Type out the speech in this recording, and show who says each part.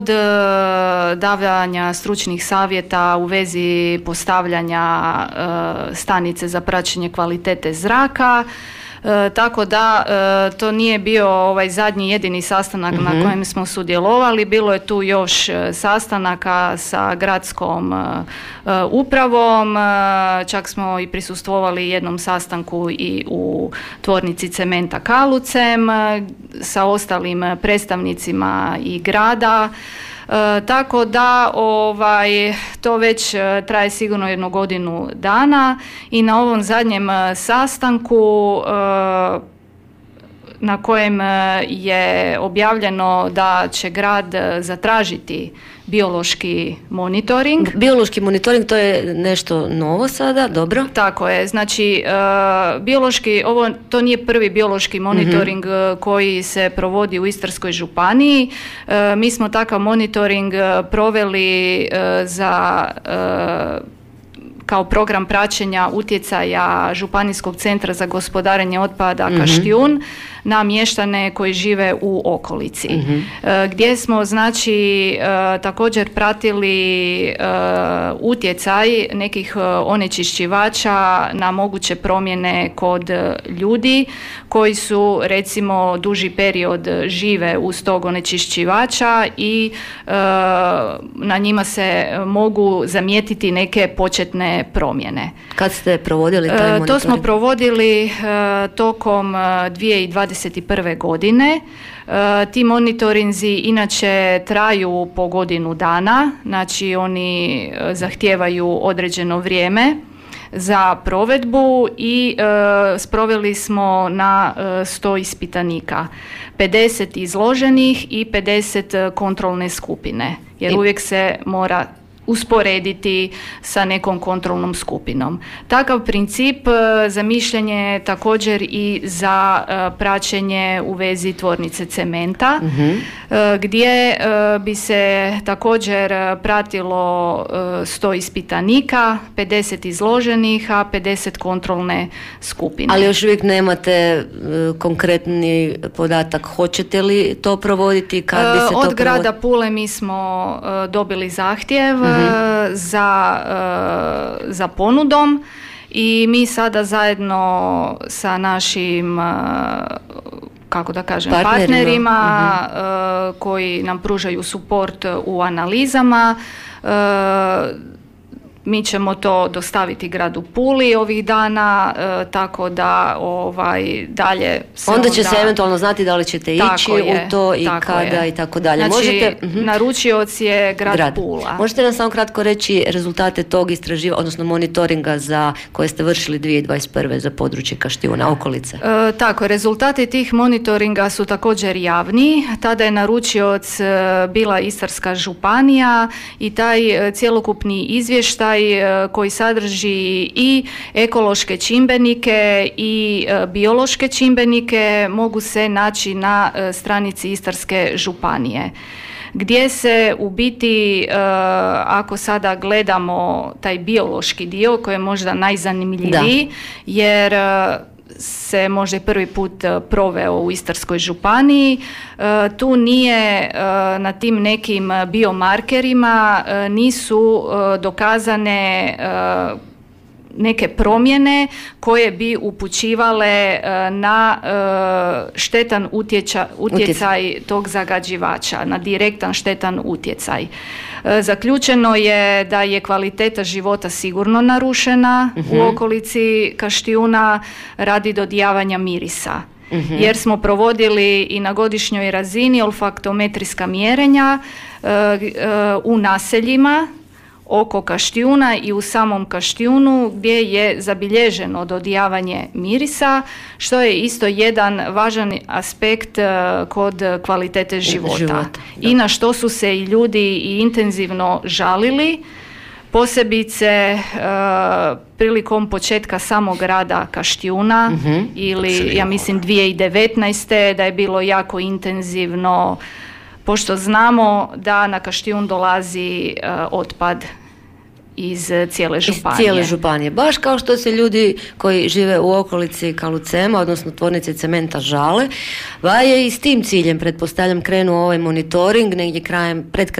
Speaker 1: davanja stručnih savjeta u vezi postavljanja stanice za praćenje kvalitete zraka. Tako da to nije bio ovaj zadnji jedini sastanak na kojem smo sudjelovali, bilo je tu još sastanaka sa gradskom upravom, čak smo i prisustvovali jednom sastanku i u tvornici cementa Kalucem sa ostalim predstavnicima i grada. Tako da to već traje sigurno 1 godinu dana i na ovom zadnjem sastanku na kojem je objavljeno da će grad zatražiti biološki monitoring.
Speaker 2: Biološki monitoring, to je nešto novo sada, dobro?
Speaker 1: Tako je, znači to nije prvi biološki monitoring koji se provodi u Istarskoj županiji. Mi smo takav monitoring proveli kao program praćenja utjecaja Županijskog centra za gospodarenje otpada Kaštijun na mještane koji žive u okolici. Gdje smo znači također pratili utjecaj nekih onečišćivača na moguće promjene kod ljudi koji su recimo duži period žive uz tog onečišćivača i na njima se mogu zamijetiti neke početne promjene.
Speaker 2: Kad ste provodili taj monitoring?
Speaker 1: To smo provodili tokom 2021. godine. Ti monitorinzi inače traju po godinu dana, znači oni zahtijevaju određeno vrijeme za provedbu i sproveli smo na 100 ispitanika, 50 izloženih i 50 kontrolne skupine, jer uvijek se mora usporediti sa nekom kontrolnom skupinom. Takav princip zamišljen je također i za praćenje u vezi tvornice cementa, gdje bi se također pratilo 100 ispitanika, 50 izloženih, a 50 kontrolne skupine.
Speaker 2: Ali još uvijek nemate konkretni podatak, hoćete li to provoditi, kad bi se to provoditi?
Speaker 1: Od grada Pule mi smo dobili zahtjev za ponudom i mi sada zajedno sa našim partnerima koji nam pružaju suport u analizama, mi ćemo to dostaviti gradu Puli ovih dana, tako da dalje se
Speaker 2: onda će se eventualno znati da li ćete ići u to i kada i tako dalje.
Speaker 1: Znači, naručioc je grad Pula.
Speaker 2: Možete nam samo kratko reći rezultate tog istraživanja, odnosno monitoringa koje ste vršili 2021. za područje Kaštijuna, okolice?
Speaker 1: Tako, rezultati tih monitoringa su također javni. Tada je naručioc bila Istarska županija i taj cjelokupni izvještaj koji sadrži i ekološke čimbenike i biološke čimbenike mogu se naći na stranici Istarske županije, gdje se u biti, ako sada gledamo taj biološki dio koji je možda najzanimljiviji, jer se možda prvi put proveo u Istarskoj županiji, tu nije na tim nekim biomarkerima nisu dokazane neke promjene koje bi upućivale na štetan utjecaj tog zagađivača, na direktan štetan utjecaj. Zaključeno je da je kvaliteta života sigurno narušena u okolici Kaštijuna radi dodijavanja mirisa. Jer smo provodili i na godišnjoj razini olfaktometrijska mjerenja u naseljima oko Kaštijuna i u samom Kaštijunu gdje je zabilježeno dodijavanje mirisa, što je isto jedan važan aspekt kod kvalitete života. I na što su se i ljudi i intenzivno žalili, posebice prilikom početka samog rada Kaštijuna ili ja mislim 2019. da je bilo jako intenzivno, pošto znamo da na Kaštijun dolazi otpad iz cijele županije.
Speaker 2: Iz cijele županije. Baš kao što se ljudi koji žive u okolici Kalucema, odnosno tvornice cementa žale, pa je i s tim ciljem, pretpostavljam, krenuo ovaj monitoring negdje pred